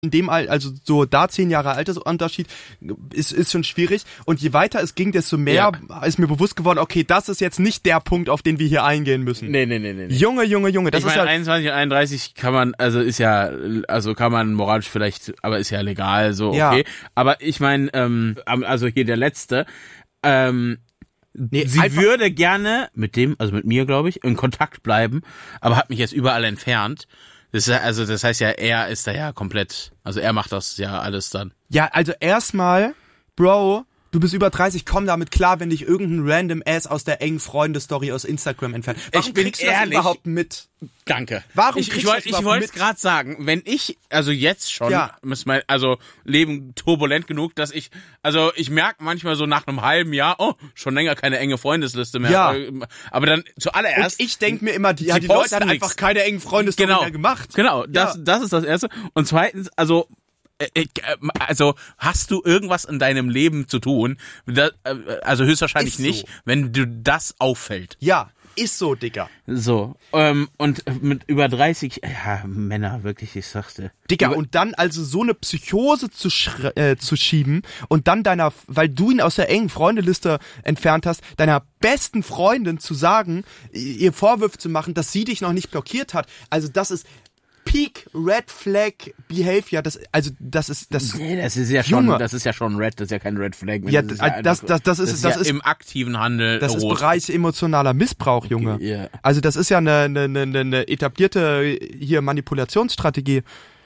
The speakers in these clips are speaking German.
in dem, also so da 10 Jahre Altersunterschied ist schon schwierig. Und je weiter es ging, desto mehr ist mir bewusst geworden, okay, das ist jetzt nicht der Punkt, auf den wir hier eingehen müssen. Nee. Junge. Das Ich ist meine, 21 und 31 kann man, kann man moralisch vielleicht, aber ist ja legal, so, okay. Ja. Aber ich meine, also hier der Letzte, sie einfach, würde gerne mit mir, glaube ich, in Kontakt bleiben, aber hat mich jetzt überall entfernt. Das heißt ja, er ist da ja komplett, also er macht das ja alles dann. ja, also erstmal, Bro, du bist über 30, komm damit klar, wenn dich irgendein random Ass aus der engen Freunde-Story aus Instagram entfernt. Warum kriegst du das überhaupt mit? Danke. Warum ich kriegst du das überhaupt wollte mit? es gerade sagen, wenn ich, also jetzt schon, Ja. Leben turbulent genug, dass ich merke manchmal so nach einem halben Jahr, schon länger keine enge Freundesliste mehr. Ja. Aber dann zuallererst. Und ich denke mir immer, die Leute posten hat nix. einfach keine engen Freunde-Story mehr gemacht. Genau, das ist das Erste. Und zweitens, hast du irgendwas in deinem Leben zu tun? Höchstwahrscheinlich Ist so. nicht, wenn du das auffällt. Ja, ist so, Digga. So, und mit über 30, ja, Männer, wirklich, ich sagte. Digga, und dann also so eine Psychose zu schieben und dann weil du ihn aus der engen Freundeliste entfernt hast, deiner besten Freundin zu sagen, ihr Vorwürfe zu machen, dass sie dich noch nicht blockiert hat. Also das ist Peak Red Flag Behavior, das ist Nee, das ist ja Junge. schon, das ist ja schon Red, das ist ja kein Red Flag. Ja, das ist im aktiven Handel. Das ist rot. Bereich emotionaler Missbrauch, Junge. Ja. Also das ist ja eine etablierte hier Manipulationsstrategie,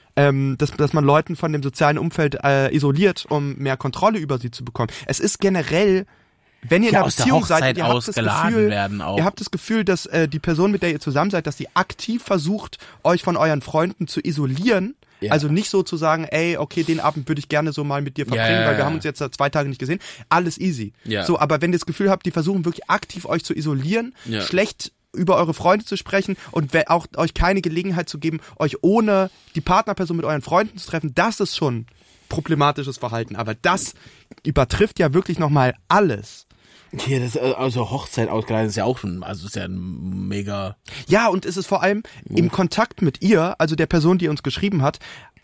dass man Leuten von dem sozialen Umfeld isoliert, um mehr Kontrolle über sie zu bekommen. Es ist generell, wenn ihr in einer aus der Beziehung seid, Hochzeit ihr habt ausgeladen werden auch. ihr habt das Gefühl, dass die Person, mit der ihr zusammen seid, dass sie aktiv versucht, euch von euren Freunden zu isolieren. Ja. Also nicht so zu sagen, ey, okay, den Abend würde ich gerne so mal mit dir verbringen, Ja. weil wir haben uns jetzt 2 Tage nicht gesehen. Alles easy. Ja. So, aber wenn ihr das Gefühl habt, die versuchen wirklich aktiv euch zu isolieren, Ja. schlecht über eure Freunde zu sprechen und auch euch keine Gelegenheit zu geben, euch ohne die Partnerperson mit euren Freunden zu treffen, das ist schon problematisches Verhalten. Aber das übertrifft ja wirklich nochmal alles. Hier, Hochzeit ausgeladen ist ja auch schon, ist ja ein mega. Ja, und es ist vor allem im Kontakt mit ihr, also der Person, die uns geschrieben hat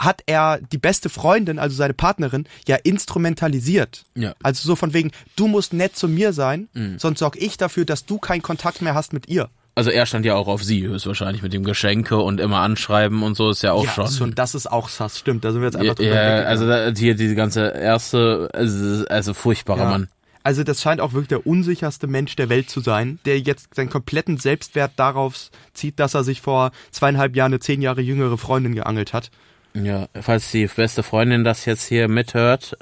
er die beste Freundin, also seine Partnerin, ja instrumentalisiert. Ja. Also so von wegen, du musst nett zu mir sein, sonst sorge ich dafür, dass du keinen Kontakt mehr hast mit ihr. Also er stand ja auch auf sie höchstwahrscheinlich mit dem Geschenke und immer anschreiben und so ist ja auch schon. Das ist auch sass, stimmt, da sind wir jetzt einfach Ja, also hier diese ganze erste, also furchtbarer Mann. Also das scheint auch wirklich der unsicherste Mensch der Welt zu sein, der jetzt seinen kompletten Selbstwert darauf zieht, dass er sich vor 2,5 Jahren eine 10 Jahre jüngere Freundin geangelt hat. Ja, falls die beste Freundin das jetzt hier mithört,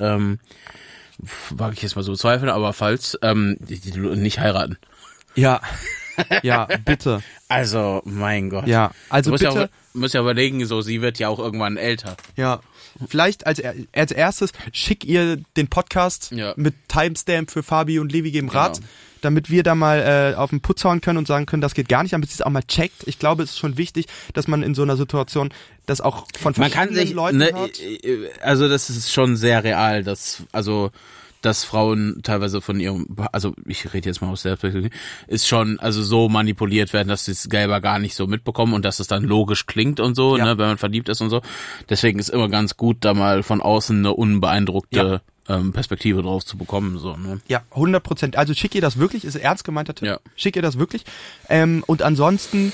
wage ich jetzt mal so bezweifeln, aber falls, die nicht heiraten. Ja, ja, bitte. Also, mein Gott. Ja, also bitte. Muss ja überlegen, so, sie wird ja auch irgendwann älter. Ja, vielleicht als erstes schick ihr den Podcast mit Timestamp für Fabi und Levi geben Rat, damit wir da mal auf den Putz hauen können und sagen können, das geht gar nicht, damit sie es auch mal checkt. Ich glaube, es ist schon wichtig, dass man in so einer Situation das auch von verschiedenen Leuten hört. Also das ist schon sehr real, dass Frauen teilweise von ihrem, also ich rede jetzt mal aus der Perspektive, ist schon also so manipuliert werden, dass sie es selber gar nicht so mitbekommen und dass es dann logisch klingt und so, ne, wenn man verliebt ist und so. Deswegen ist immer ganz gut, da mal von außen eine unbeeindruckte Perspektive drauf zu bekommen. So, ne? Ja, 100%. Also schick ihr das wirklich, ist ernst gemeinter Tipp. Ja. Schick ihr das wirklich. Und ansonsten,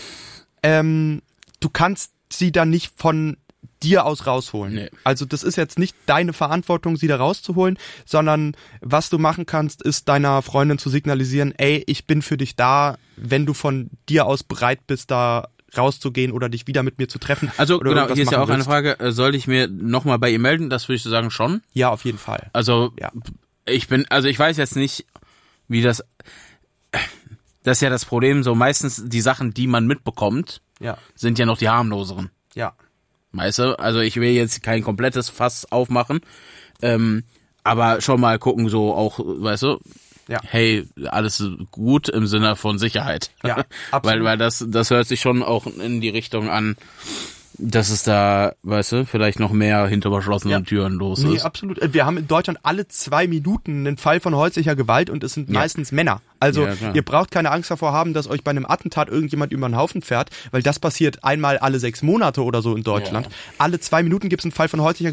du kannst sie dann nicht von dir aus rausholen. Nee. Also das ist jetzt nicht deine Verantwortung, sie da rauszuholen, sondern was du machen kannst, ist deiner Freundin zu signalisieren, ey, ich bin für dich da, wenn du von dir aus bereit bist, da rauszugehen oder dich wieder mit mir zu treffen. Also genau, hier ist ja auch willst. eine Frage, soll ich mir nochmal bei ihr melden? Das würde ich so sagen, schon. Ja, auf jeden Fall. Also ja. Ich weiß jetzt nicht, wie das ist ja das Problem, so meistens die Sachen, die man mitbekommt, sind ja noch die harmloseren. Ja. Weißt du, also ich will jetzt kein komplettes Fass aufmachen, aber schon mal gucken, so auch, weißt du, hey, alles gut im Sinne von Sicherheit. Ja, absolut. weil das hört sich schon auch in die Richtung an, dass es da, weißt du, vielleicht noch mehr hinter verschlossenen Türen los ist. Nee, absolut. Wir haben in Deutschland alle 2 Minuten einen Fall von häuslicher Gewalt und es sind meistens Männer. Also ihr braucht keine Angst davor haben, dass euch bei einem Attentat irgendjemand über den Haufen fährt, weil das passiert einmal alle 6 Monate oder so in Deutschland. Ja. Alle 2 Minuten gibt es einen Fall von häuslicher Gewalt.